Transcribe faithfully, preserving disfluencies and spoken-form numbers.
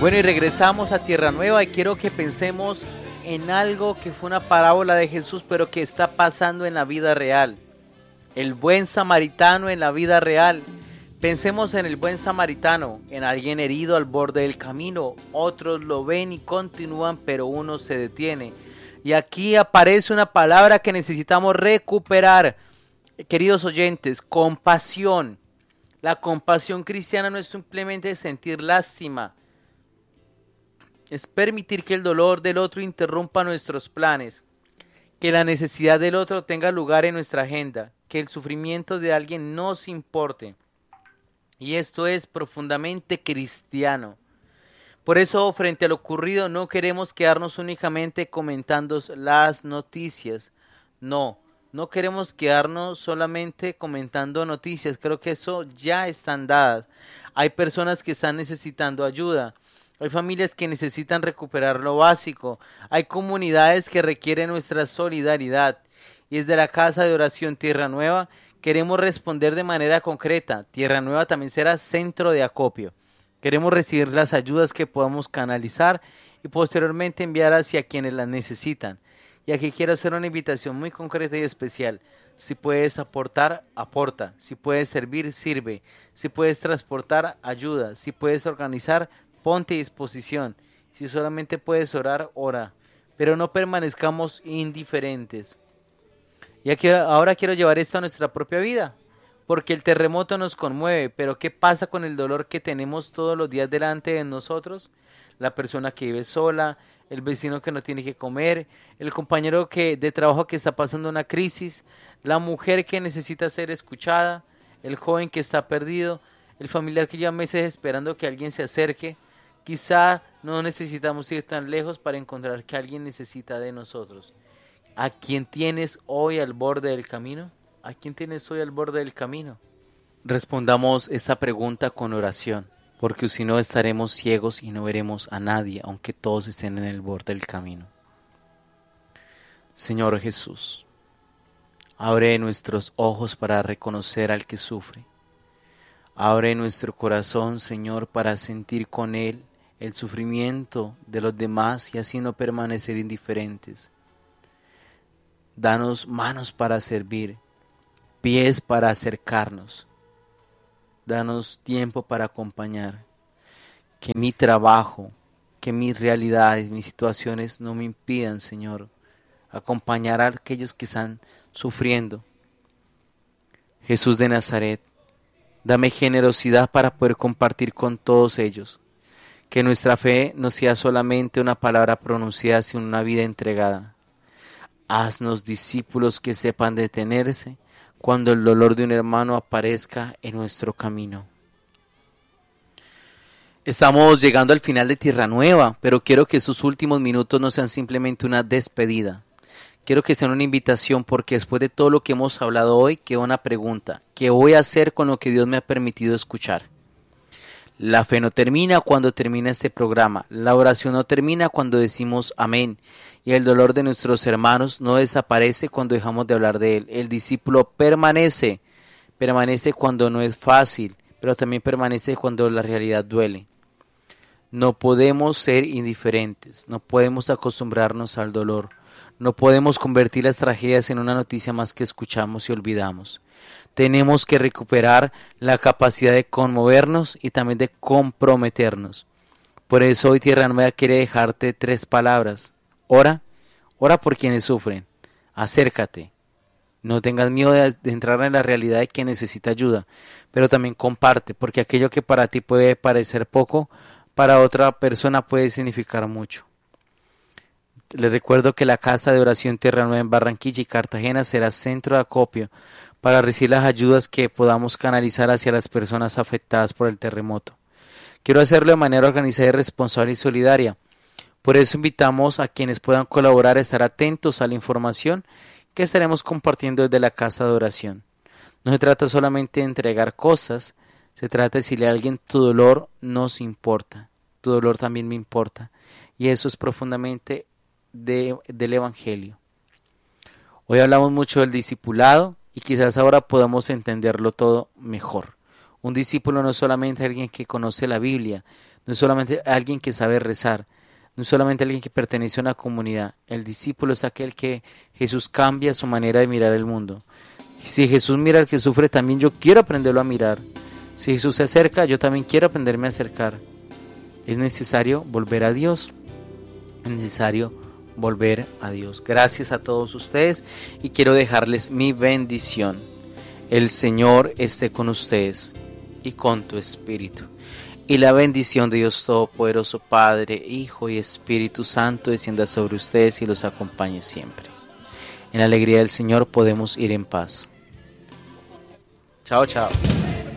Bueno, y regresamos a Tierra Nueva y quiero que pensemos en algo que fue una parábola de Jesús, pero que está pasando en la vida real. El buen samaritano en la vida real. Pensemos en el buen samaritano, en alguien herido al borde del camino. Otros lo ven y continúan, pero uno se detiene. Y aquí aparece una palabra que necesitamos recuperar. Queridos oyentes, compasión. La compasión cristiana no es simplemente sentir lástima. Es permitir que el dolor del otro interrumpa nuestros planes, que la necesidad del otro tenga lugar en nuestra agenda, que el sufrimiento de alguien nos importe. Y esto es profundamente cristiano. Por eso, frente a lo ocurrido, no queremos quedarnos únicamente comentando las noticias. No, no queremos quedarnos solamente comentando noticias. Creo que eso ya están dadas. Hay personas que están necesitando ayuda. Hay familias que necesitan recuperar lo básico. Hay comunidades que requieren nuestra solidaridad. Y desde la Casa de Oración Tierra Nueva queremos responder de manera concreta. Tierra Nueva también será centro de acopio. Queremos recibir las ayudas que podamos canalizar y posteriormente enviar hacia quienes las necesitan. Y aquí quiero hacer una invitación muy concreta y especial. Si puedes aportar, aporta. Si puedes servir, sirve. Si puedes transportar, ayuda. Si puedes organizar, ponte a disposición. Si solamente puedes orar, ora. Pero no permanezcamos indiferentes. Y aquí, ahora quiero llevar esto a nuestra propia vida. Porque el terremoto nos conmueve, pero ¿qué pasa con el dolor que tenemos todos los días delante de nosotros? La persona que vive sola, el vecino que no tiene que comer, el compañero que, de trabajo que está pasando una crisis, la mujer que necesita ser escuchada, el joven que está perdido, el familiar que lleva meses esperando que alguien se acerque. Quizá no necesitamos ir tan lejos para encontrar que alguien necesita de nosotros. ¿A quién tienes hoy al borde del camino? ¿A quién tienes hoy al borde del camino? Respondamos esta pregunta con oración, porque si no estaremos ciegos y no veremos a nadie, aunque todos estén en el borde del camino. Señor Jesús, abre nuestros ojos para reconocer al que sufre. Abre nuestro corazón, Señor, para sentir con él el sufrimiento de los demás y así no permanecer indiferentes. Danos manos para servir, pies para acercarnos. Danos tiempo para acompañar. Que mi trabajo, que mis realidades, mis situaciones no me impidan, Señor, acompañar a aquellos que están sufriendo. Jesús de Nazaret, dame generosidad para poder compartir con todos ellos. Que nuestra fe no sea solamente una palabra pronunciada, sino una vida entregada. Haznos discípulos que sepan detenerse cuando el dolor de un hermano aparezca en nuestro camino. Estamos llegando al final de Tierra Nueva, pero quiero que estos últimos minutos no sean simplemente una despedida. Quiero que sean una invitación porque después de todo lo que hemos hablado hoy, queda una pregunta. ¿Qué voy a hacer con lo que Dios me ha permitido escuchar? La fe no termina cuando termina este programa. La oración no termina cuando decimos amén. Y el dolor de nuestros hermanos no desaparece cuando dejamos de hablar de él. El discípulo permanece. Permanece cuando no es fácil, pero también permanece cuando la realidad duele. No podemos ser indiferentes. No podemos acostumbrarnos al dolor. No podemos convertir las tragedias en una noticia más que escuchamos y olvidamos. Tenemos que recuperar la capacidad de conmovernos y también de comprometernos. Por eso hoy Tierra Nueva quiere dejarte tres palabras. Ora, ora por quienes sufren. Acércate. No tengas miedo de, de entrar en la realidad de quien necesita ayuda, pero también comparte, porque aquello que para ti puede parecer poco, para otra persona puede significar mucho. Les recuerdo que la Casa de Oración Tierra Nueva en Barranquilla y Cartagena será centro de acopio para recibir las ayudas que podamos canalizar hacia las personas afectadas por el terremoto. Quiero hacerlo de manera organizada y responsable y solidaria. Por eso invitamos a quienes puedan colaborar a estar atentos a la información que estaremos compartiendo desde la Casa de Oración. No se trata solamente de entregar cosas, se trata de decirle a alguien: tu dolor nos importa, tu dolor también me importa. Y eso es profundamente de, del Evangelio. Hoy hablamos mucho del discipulado y quizás ahora podamos entenderlo todo mejor. Un discípulo no es solamente alguien que conoce la Biblia, no es solamente alguien que sabe rezar, no es solamente alguien que pertenece a una comunidad. El discípulo es aquel que Jesús cambia su manera de mirar el mundo. Si Jesús mira al que sufre, también yo quiero aprenderlo a mirar. Si Jesús se acerca, yo también quiero aprenderme a acercar. Es necesario volver a Dios. Es necesario volver a Dios. Gracias a todos ustedes y quiero dejarles mi bendición. El Señor esté con ustedes y con tu espíritu. Y la bendición de Dios Todopoderoso, Padre, Hijo y Espíritu Santo, descienda sobre ustedes y los acompañe siempre. En la alegría del Señor podemos ir en paz. Chao, chao.